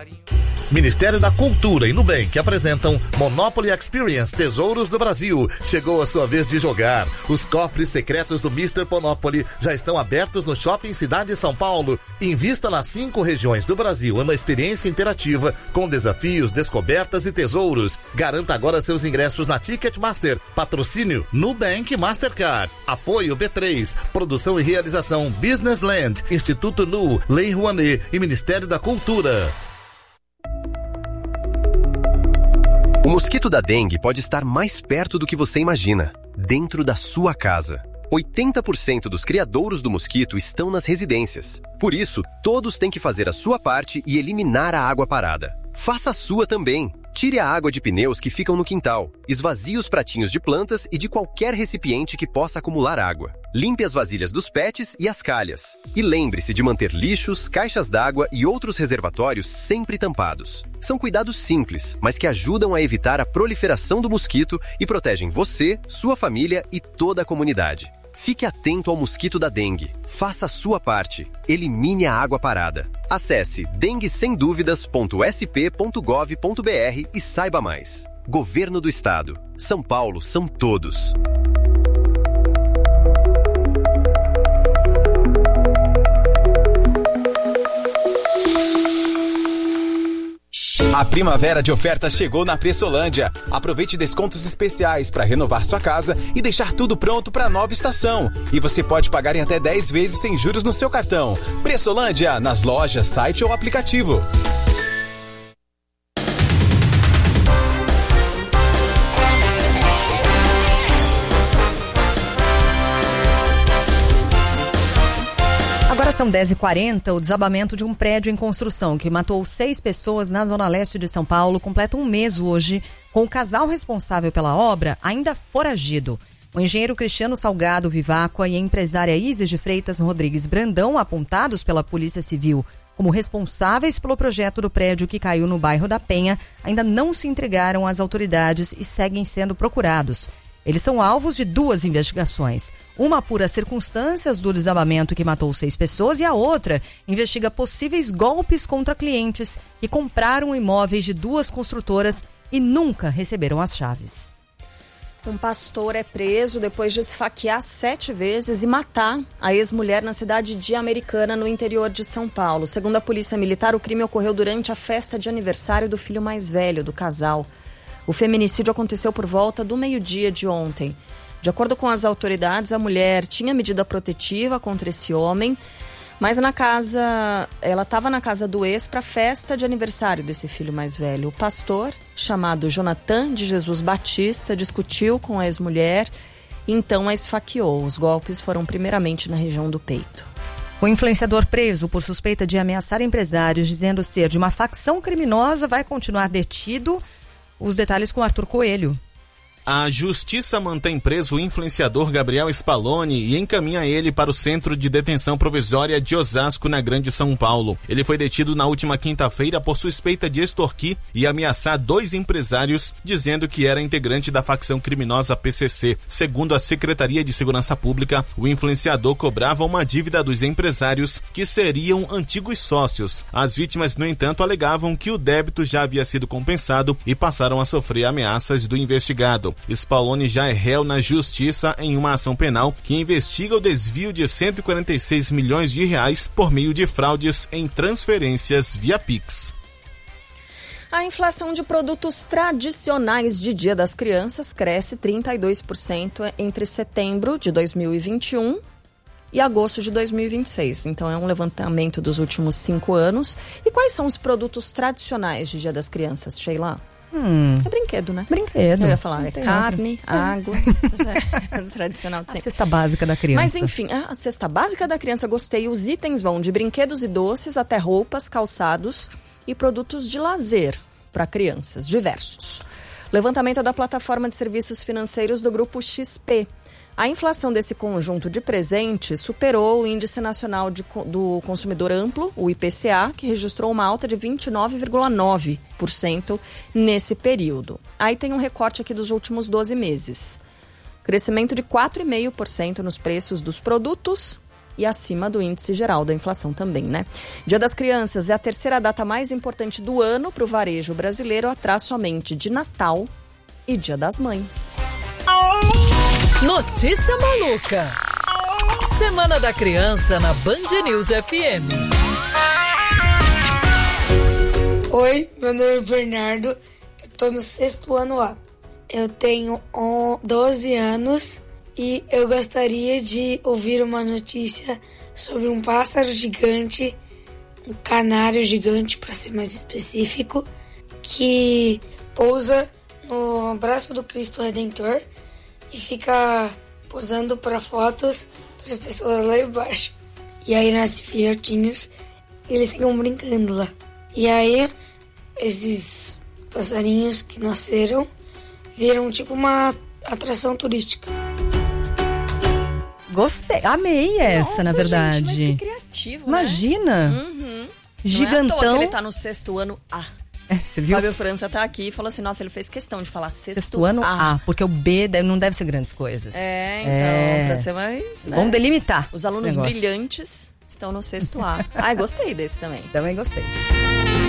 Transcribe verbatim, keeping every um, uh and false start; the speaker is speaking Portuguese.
Ministério da Cultura e Nubank apresentam Monopoly Experience Tesouros do Brasil. Chegou a sua vez de jogar. Os cofres secretos do mister Monopoly já estão abertos no Shopping Cidade São Paulo. Invista nas cinco regiões do Brasil em uma experiência interativa com desafios, descobertas e tesouros. Garanta agora seus ingressos na Ticketmaster. Patrocínio Nubank Mastercard. Apoio B três. Produção e realização Business Land, Instituto Nu, Lei Rouanet e Ministério da Cultura. O mosquito da dengue pode estar mais perto do que você imagina, dentro da sua casa. oitenta por cento dos criadouros do mosquito estão nas residências. Por isso, todos têm que fazer a sua parte e eliminar a água parada. Faça a sua também. Tire a água de pneus que ficam no quintal. Esvazie os pratinhos de plantas e de qualquer recipiente que possa acumular água. Limpe as vasilhas dos pets e as calhas. E lembre-se de manter lixos, caixas d'água e outros reservatórios sempre tampados. São cuidados simples, mas que ajudam a evitar a proliferação do mosquito e protegem você, sua família e toda a comunidade. Fique atento ao mosquito da dengue. Faça a sua parte. Elimine a água parada. Acesse dengue sem dúvidas ponto s p ponto gov ponto b r e saiba mais. Governo do Estado. São Paulo são todos. A primavera de ofertas chegou na Pressolândia. Aproveite descontos especiais para renovar sua casa e deixar tudo pronto para a nova estação. E você pode pagar em até dez vezes sem juros no seu cartão. Pressolândia, nas lojas, site ou aplicativo. São dez e quarenta, o desabamento de um prédio em construção que matou seis pessoas na zona leste de São Paulo completa um mês hoje, com o casal responsável pela obra ainda foragido. O engenheiro Cristiano Salgado Viváqua e a empresária Isis de Freitas Rodrigues Brandão, apontados pela Polícia Civil como responsáveis pelo projeto do prédio que caiu no bairro da Penha, ainda não se entregaram às autoridades e seguem sendo procurados. Eles são alvos de duas investigações. Uma apura as circunstâncias do desabamento que matou seis pessoas e a outra investiga possíveis golpes contra clientes que compraram imóveis de duas construtoras e nunca receberam as chaves. Um pastor é preso depois de esfaquear sete vezes e matar a ex-mulher na cidade de Americana, no interior de São Paulo. Segundo a Polícia Militar, o crime ocorreu durante a festa de aniversário do filho mais velho do casal. O feminicídio aconteceu por volta do meio-dia de ontem. De acordo com as autoridades, a mulher tinha medida protetiva contra esse homem, mas na casa, ela estava na casa do ex para a festa de aniversário desse filho mais velho. O pastor, chamado Jonathan de Jesus Batista, discutiu com a ex-mulher e então a esfaqueou. Os golpes foram primeiramente na região do peito. O influenciador preso por suspeita de ameaçar empresários dizendo ser de uma facção criminosa vai continuar detido. Os detalhes com Arthur Coelho. A justiça mantém preso o influenciador Gabriel Spallone e encaminha ele para o Centro de Detenção Provisória de Osasco, na Grande São Paulo. Ele foi detido na última quinta-feira por suspeita de extorquir e ameaçar dois empresários, dizendo que era integrante da facção criminosa P C C. Segundo a Secretaria de Segurança Pública, o influenciador cobrava uma dívida dos empresários que seriam antigos sócios. As vítimas, no entanto, alegavam que o débito já havia sido compensado e passaram a sofrer ameaças do investigado. Spallone já é réu na justiça em uma ação penal que investiga o desvio de cento e quarenta e seis milhões de reais por meio de fraudes em transferências via Pix. A inflação de produtos tradicionais de Dia das Crianças cresce trinta e dois por cento entre setembro de dois mil e vinte e um e agosto de dois mil e vinte e seis. Então é um levantamento dos últimos cinco anos. E quais são os produtos tradicionais de Dia das Crianças, Sheila? Hum. É brinquedo, né? Brinquedo. Eu ia falar, Não é tem carne, outra. água. É tradicional de sempre. A cesta básica da criança. Mas enfim, a cesta básica da criança, gostei. Os itens vão de brinquedos e doces até roupas, calçados e produtos de lazer para crianças, diversos. Levantamento é da plataforma de serviços financeiros do Grupo X P. A inflação desse conjunto de presentes superou o Índice Nacional de, do Consumidor Amplo, o I P C A, que registrou uma alta de vinte e nove vírgula nove por cento nesse período. Aí tem um recorte aqui dos últimos doze meses. Crescimento de quatro vírgula cinco por cento nos preços dos produtos e acima do índice geral da inflação também, né? Dia das Crianças é a terceira data mais importante do ano para o varejo brasileiro, atrás somente de Natal e Dia das Mães. Notícia maluca. Semana da Criança na Band News F M. Oi, meu nome é Bernardo, eu tô no sexto ano A. Eu tenho doze anos e eu gostaria de ouvir uma notícia sobre um pássaro gigante, um canário gigante, para ser mais específico, que pousa no braço do Cristo Redentor e fica posando para fotos para as pessoas lá embaixo. E aí nascem filhotinhos e eles ficam brincando lá. E aí esses passarinhos que nasceram viram tipo uma atração turística. Gostei, amei essa, Nossa, na verdade. Gente, mas que criativo, Imagina. né? Uhum. Gigantão. Não é à toa que ele tá no sexto ano A. É, você viu? Fábio França tá aqui e falou assim, nossa, ele fez questão de falar sexto, Sexto ano A. A, porque o B deve- não deve ser grandes coisas. É, então, É. pra ser mais... né? Vamos delimitar. Os alunos esse negócio. brilhantes estão no sexto A. Ai, gostei desse também. Também gostei.